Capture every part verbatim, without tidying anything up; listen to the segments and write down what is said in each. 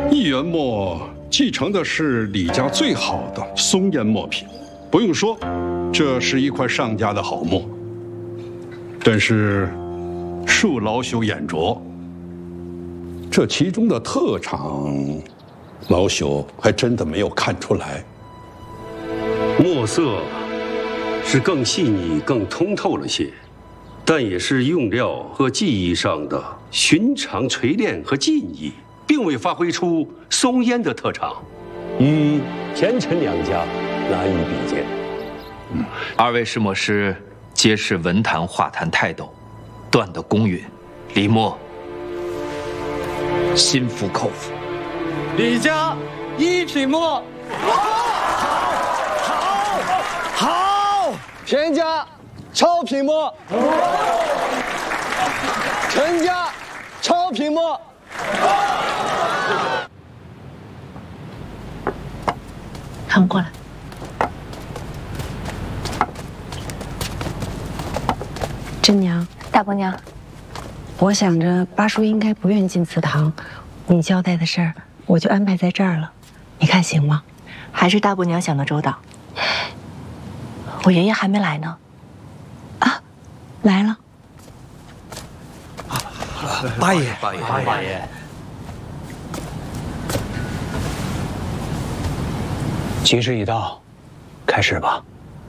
一元墨继承的是李家最好的松烟墨品，不用说，这是一块上佳的好墨。但是，恕老朽眼拙，这其中的特长，老朽还真的没有看出来。 墨色是更细腻、更通透了些，但也是用料和技艺上的寻常锤炼和技艺，并未发挥出松烟的特长，与前陈两家难以比肩。 嗯，二位试墨师皆是文坛画坛泰斗，断得公允，李默心服口服。 李家一品墨，好，好，田家超品墨，陈家超品墨。 他们过来。 真娘， 大伯娘， 我想着八叔应该不愿进祠堂，你交代的事儿我就安排在这儿了，你看行吗？ 还是大伯娘想得周到。我爷爷还没来呢。 啊，来了。 八爷， 八爷， 八爷。 吉时已到，开始吧。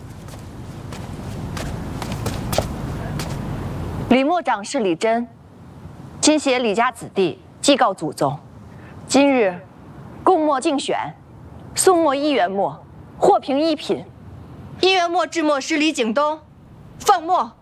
李默长氏李真，今携李家子弟祭告祖宗，今日贡墨竞选，宋墨一元墨，获评一品。一元墨制墨师李景东，奉墨。